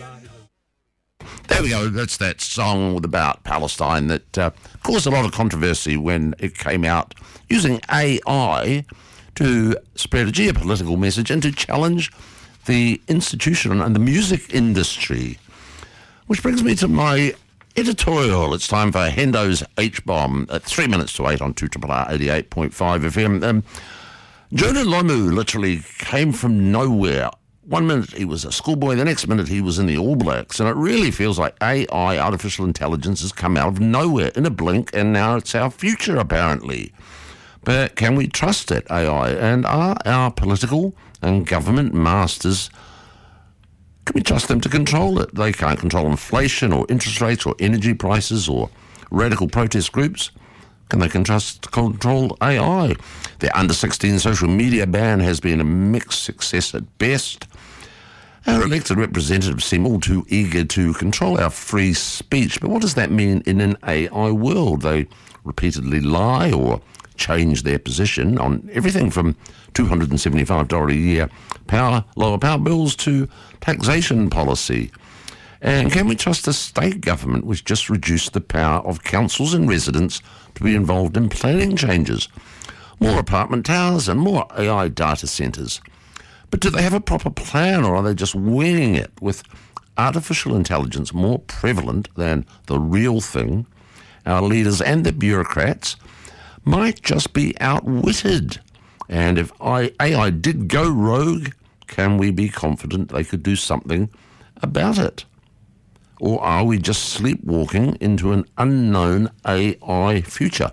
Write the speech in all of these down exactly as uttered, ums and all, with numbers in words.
There we go. That's that song about Palestine that uh, caused a lot of controversy when it came out, using A I to spread a geopolitical message and to challenge the institution and the music industry. Which brings me to my editorial. It's time for Hendo's H-Bomb at three minutes to eight on two R R R eighty-eight point five F M. Um, Jonah Lomu literally came from nowhere. One minute he was a schoolboy, the next minute he was in the All Blacks, and it really feels like A I, artificial intelligence, has come out of nowhere in a blink, and now it's our future, apparently. But can we trust it, A I? And are our political and government masters, can we trust them to control it? They can't control inflation or interest rates or energy prices or radical protest groups. Can they trust control A I? The under sixteen social media ban has been a mixed success at best. Our elected representatives seem all too eager to control our free speech, but what does that mean in an A I world? They repeatedly lie or change their position on everything from two hundred seventy-five dollars a year power, lower power bills to taxation policy. And can we trust a state government which just reduced the power of councils and residents to be involved in planning changes? More apartment towers and more A I data centres. But do they have a proper plan, or are they just winging it with artificial intelligence more prevalent than the real thing? Our leaders and the bureaucrats might just be outwitted. And if I, A I did go rogue, can we be confident they could do something about it? Or are we just sleepwalking into an unknown A I future?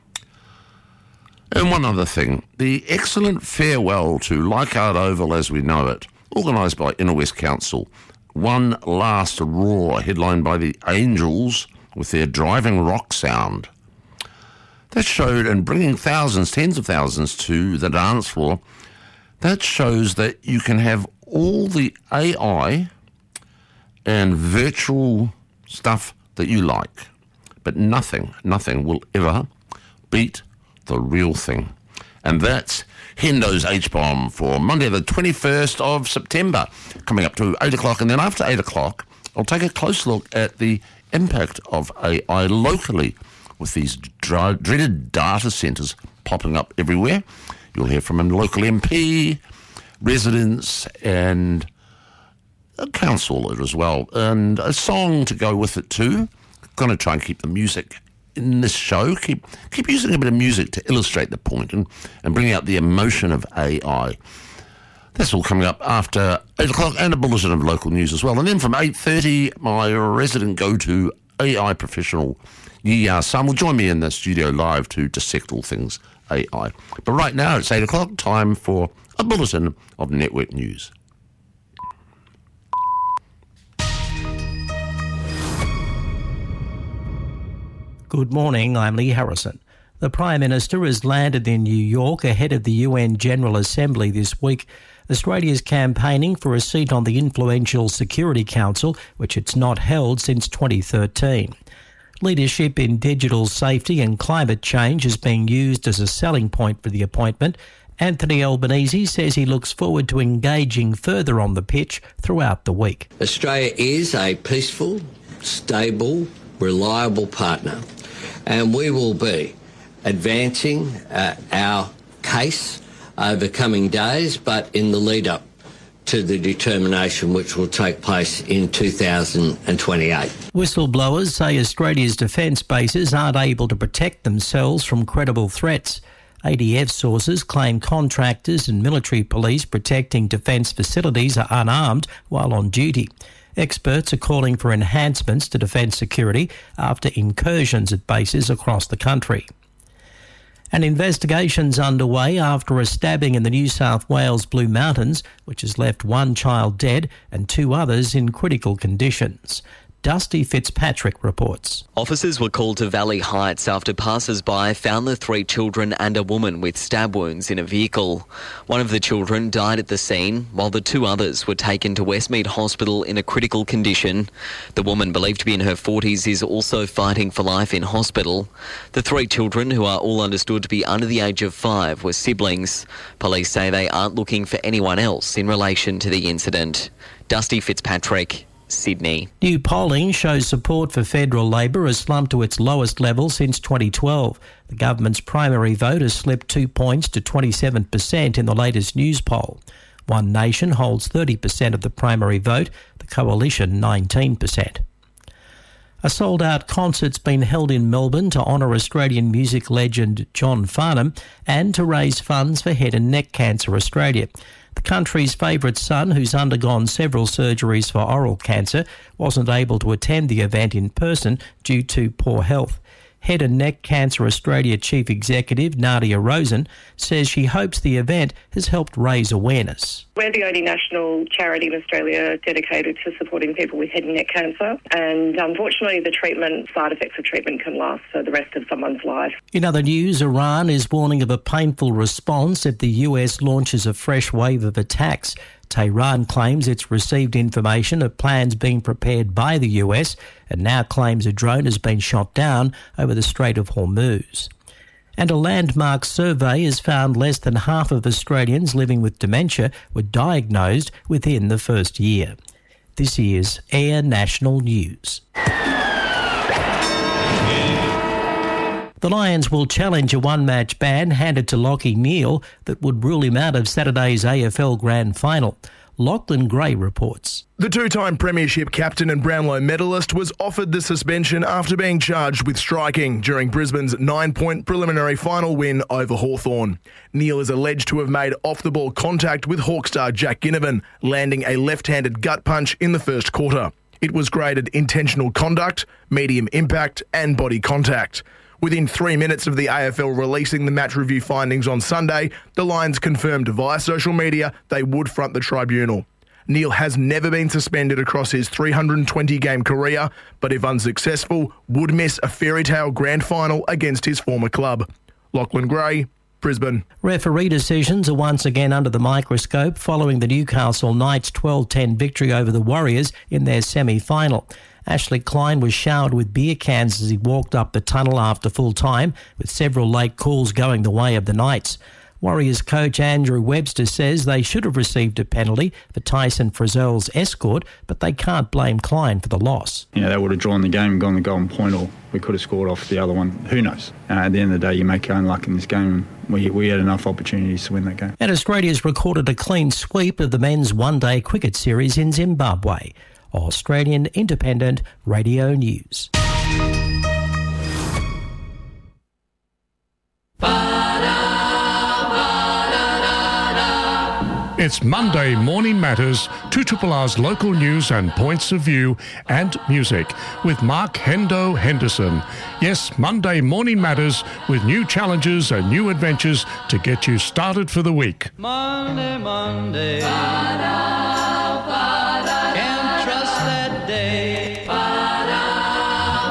And one other thing, the excellent farewell to Leichhardt Oval as we know it, organised by Inner West Council, one last roar, headlined by the Angels with their driving rock sound. That showed, and bringing thousands, tens of thousands to the dance floor, that shows that you can have all the A I and virtual stuff that you like, but nothing, nothing will ever beat the real thing. And that's Hendo's H-Bomb for Monday the twenty-first of September, coming up to eight o'clock. And then after eight o'clock, I'll take a close look at the impact of A I locally with these dr- dreaded data centres popping up everywhere. You'll hear from a local M P, residents, and a councillor as well. And a song to go with it too. Going to try and keep the music in this show, keep keep using a bit of music to illustrate the point and, and bring out the emotion of A I. That's all coming up after eight o'clock, and a bulletin of local news as well. And then from eight thirty, my resident go-to A I professional, Yi Ya Sun, will join me in the studio live to dissect all things A I. But right now, it's eight o'clock, time for a bulletin of network news. Good morning, I'm Lee Harrison. The Prime Minister has landed in New York ahead of the U N General Assembly this week. Australia is campaigning for a seat on the influential Security Council, which it's not held since twenty thirteen. Leadership in digital safety and climate change is being used as a selling point for the appointment. Anthony Albanese says he looks forward to engaging further on the pitch throughout the week. Australia is a peaceful, stable, reliable partner, and we will be advancing uh, our case over coming days, but in the lead-up to the determination which will take place in two thousand twenty-eight. Whistleblowers say Australia's defence bases aren't able to protect themselves from credible threats. A D F sources claim contractors and military police protecting defence facilities are unarmed while on duty. Experts are calling for enhancements to defence security after incursions at bases across the country. An investigation's underway after a stabbing in the New South Wales Blue Mountains, which has left one child dead and two others in critical conditions. Dusty Fitzpatrick reports. Officers were called to Valley Heights after passers-by found the three children and a woman with stab wounds in a vehicle. One of the children died at the scene, while the two others were taken to Westmead Hospital in a critical condition. The woman, believed to be in her forties, is also fighting for life in hospital. The three children, who are all understood to be under the age of five, were siblings. Police say they aren't looking for anyone else in relation to the incident. Dusty Fitzpatrick, Sydney. New polling shows support for federal Labor has slumped to its lowest level since twenty twelve. The government's primary vote has slipped two points to twenty-seven percent in the latest news poll. One Nation holds thirty percent of the primary vote, the Coalition nineteen percent. A sold-out concert's been held in Melbourne to honour Australian music legend John Farnham and to raise funds for Head and Neck Cancer Australia. The country's favourite son, who's undergone several surgeries for oral cancer, wasn't able to attend the event in person due to poor health. Head and Neck Cancer Australia Chief Executive Nadia Rosen says she hopes the event has helped raise awareness. We're the only national charity in Australia dedicated to supporting people with head and neck cancer, and unfortunately the treatment, side effects of treatment can last for the rest of someone's life. In other news, Iran is warning of a painful response if the U S launches a fresh wave of attacks. Tehran claims it's received information of plans being prepared by the U S and now claims a drone has been shot down over the Strait of Hormuz. And a landmark survey has found less than half of Australians living with dementia were diagnosed within the first year. This is Air National News. The Lions will challenge a one-match ban handed to Lachie Neale that would rule him out of Saturday's A F L Grand Final. Lachlan Gray reports. The two-time premiership captain and Brownlow medalist was offered the suspension after being charged with striking during Brisbane's nine-point preliminary final win over Hawthorn. Neale is alleged to have made off-the-ball contact with Hawk star Jack Ginnivan, landing a left-handed gut punch in the first quarter. It was graded intentional conduct, medium impact and body contact. Within three minutes of the A F L releasing the match review findings on Sunday, the Lions confirmed via social media they would front the tribunal. Neale has never been suspended across his three hundred twenty game career, but if unsuccessful, would miss a fairy tale grand final against his former club. Lachlan Gray, Brisbane. Referee decisions are once again under the microscope following the Newcastle Knights' twelve ten victory over the Warriors in their semi-final. Ashley Klein was showered with beer cans as he walked up the tunnel after full time, with several late calls going the way of the Knights. Warriors coach Andrew Webster says they should have received a penalty for Tyson Frizzell's escort, but they can't blame Klein for the loss. You know, they would have drawn the game and gone the golden point, or we could have scored off the other one. Who knows? Uh, at the end of the day, you make your own luck in this game. We, we had enough opportunities to win that game. And Australia's recorded a clean sweep of the men's one-day cricket series in Zimbabwe. Australian Independent Radio News. It's Monday Morning Matters, two Triple R's local news and points of view and music with Mark Hendo Henderson. Yes, Monday Morning Matters with new challenges and new adventures to get you started for the week. Monday, Monday. Ba-da, ba-da, can't trust that day. Ba-da,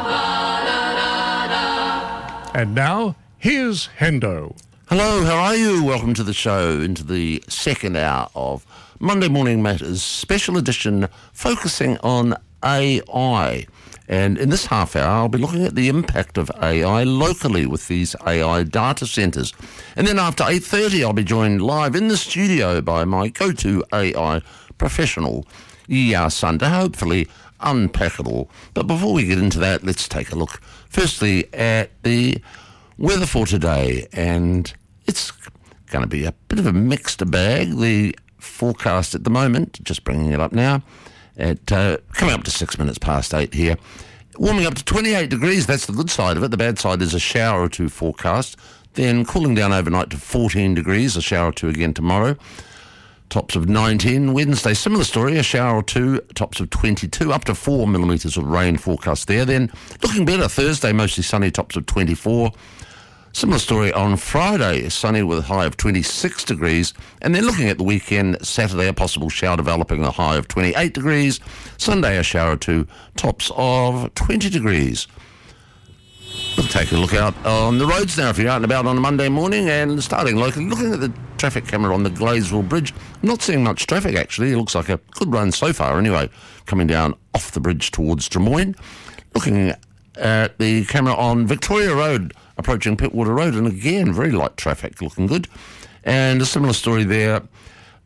ba-da, and now, here's Hendo. Hello, how are you? Welcome to the show, into the second hour of Monday Morning Matters, special edition focusing on A I. And in this half hour, I'll be looking at the impact of A I locally with these A I data centres. And then after eight thirty, I'll be joined live in the studio by my go-to A I professional, Yia Sun, to hopefully unpack it all. But before we get into that, let's take a look, firstly, at the weather for today, and it's going to be a bit of a mixed bag. The forecast at the moment, just bringing it up now, at uh, coming up to six minutes past eight here, warming up to twenty-eight degrees. That's the good side of it. The bad side is a shower or two forecast, then cooling down overnight to fourteen degrees, a shower or two again tomorrow, tops of nineteen. Wednesday, similar story, a shower or two, tops of twenty-two, up to four millimetres of rain forecast there. Then looking better, Thursday, mostly sunny, tops of twenty-four. Similar story on Friday, sunny with a high of twenty-six degrees. And then looking at the weekend, Saturday, a possible shower developing, a high of twenty-eight degrees. Sunday, a shower or two, tops of twenty degrees. We'll take a look out on the roads now if you're out and about on a Monday morning, and starting locally, looking at the traffic camera on the Gladesville Bridge. I'm not seeing much traffic actually. It looks like a good run so far anyway, coming down off the bridge towards Drummoyne. Looking at the camera on Victoria Road, approaching Pittwater Road, and again, very light traffic, looking good. And a similar story there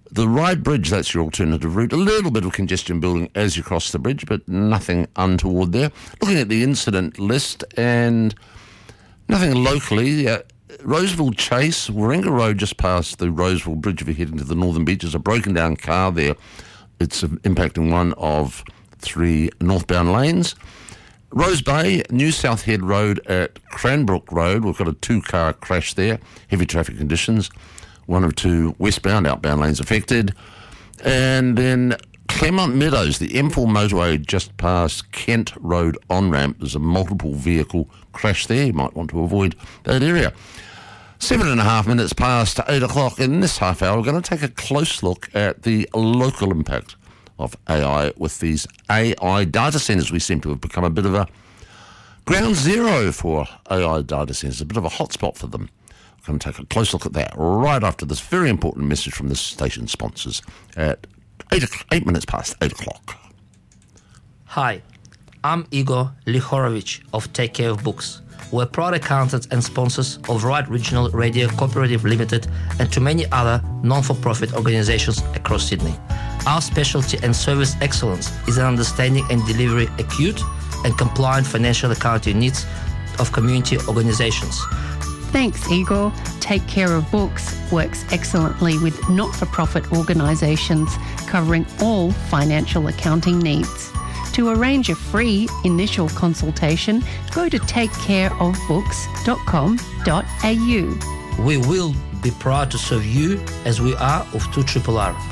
The Ryde Bridge, that's your alternative route. A little bit of congestion building as you cross the bridge, but nothing untoward there. Looking at the incident list, and nothing locally. Uh, Roseville Chase, Warringah Road, just past the Roseville Bridge if you're heading to the Northern Beaches, a broken down car there. It's uh, impacting one of three northbound lanes. Rose Bay, New South Head Road at Cranbrook Road, we've got a two-car crash there, heavy traffic conditions. One of two westbound, outbound lanes affected. And then Claremont Meadows, the M four motorway just past Kent Road on-ramp. There's a multiple vehicle crash there. You might want to avoid that area. Seven and a half minutes past eight o'clock. In this half hour, we're going to take a close look at the local impact of A I with these A I data centres. We seem to have become a bit of a ground zero for A I data centres, a bit of a hotspot for them. We're going to take a close look at that right after this very important message from the station sponsors at eight, eight minutes past eight o'clock. Hi, I'm Igor Lihorovich of Take Care of Books. We're proud accountants and sponsors of Ryde Regional Radio Cooperative Limited and to many other non-for-profit organizations across Sydney. Our specialty and service excellence is in understanding and delivering acute and compliant financial accounting needs of community organizations. Thanks, Igor. Take Care of Books works excellently with not-for-profit organisations covering all financial accounting needs. To arrange a free initial consultation, go to take care of books dot com dot a u. We will be proud to serve you as we are of two R R R.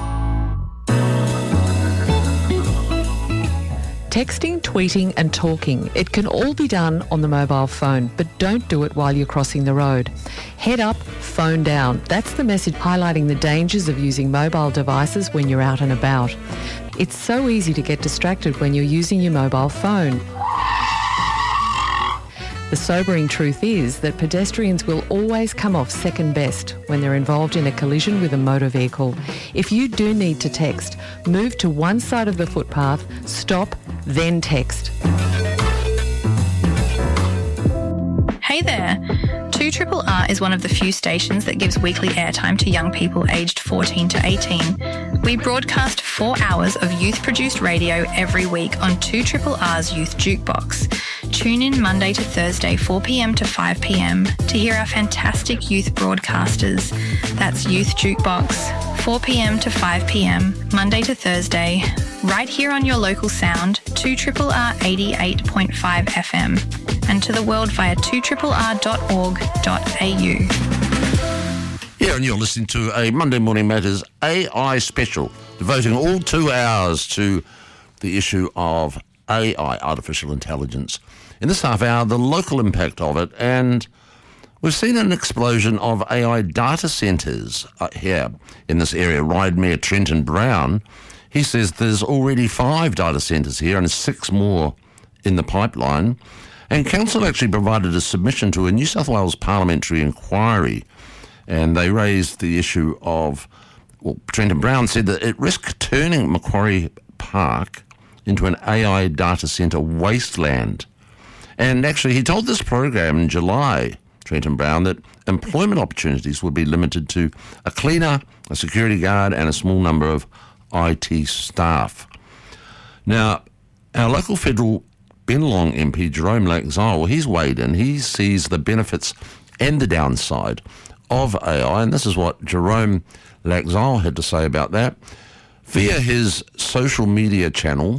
Texting, tweeting and talking, it can all be done on the mobile phone, but don't do it while you're crossing the road. Head up, phone down. That's the message highlighting the dangers of using mobile devices when you're out and about. It's so easy to get distracted when you're using your mobile phone. The sobering truth is that pedestrians will always come off second best when they're involved in a collision with a motor vehicle. If you do need to text, move to one side of the footpath, stop, then text. Hey there! two R R R is one of the few stations that gives weekly airtime to young people aged fourteen to eighteen. We broadcast four hours of youth-produced radio every week on two R R R's Youth Jukebox. Tune in Monday to Thursday, four p.m. to five p.m. to hear our fantastic youth broadcasters. That's Youth Jukebox, four p.m. to five p.m, Monday to Thursday, right here on your local sound, two R R R eighty-eight point five F M, and to the world via two R R R dot org dot a u. Yeah, and you're listening to a Monday Morning Matters A I special, devoting all two hours to the issue of A I, artificial intelligence. In this half hour, the local impact of it, and we've seen an explosion of A I data centres uh, here in this area. Ryde Mayor Trenton Brown, he says there's already five data centres here and six more in the pipeline. And Council actually provided a submission to a New South Wales parliamentary inquiry, and they raised the issue of, well, Trenton Brown said that it risks turning Macquarie Park into an A I data centre wasteland. And actually, he told this program in July, Trenton Brown, that employment opportunities would be limited to a cleaner, a security guard, and a small number of I T staff. Now, our local federal Bennelong M P, Jerome Laxale, well, he's weighed in. He sees the benefits and the downside of A I, and this is what Jerome Laxale had to say about that via his social media channel.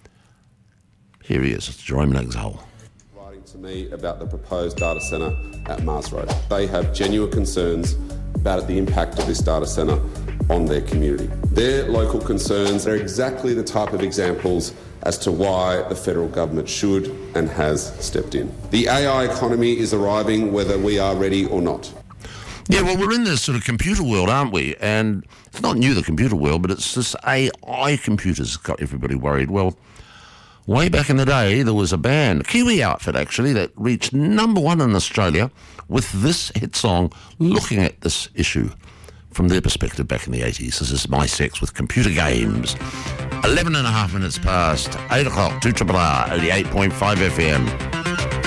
Here he is, it's Jerome Laxale. Writing to me about the proposed data centre at Mars Road. They have genuine concerns about the impact of this data centre on their community. Their local concerns are exactly the type of examples as to why the federal government should and has stepped in. The A I economy is arriving whether we are ready or not. Yeah, well, we're in this sort of computer world, aren't we? And it's not new, the computer world, but it's this A I computers got everybody worried. Well, way back in the day, there was a band, a Kiwi outfit actually, that reached number one in Australia with this hit song looking at this issue from their perspective back in the eighties. This is My Sex with Computer Games. eleven and a half minutes past eight o'clock, two R R R, eighty-eight point five F M.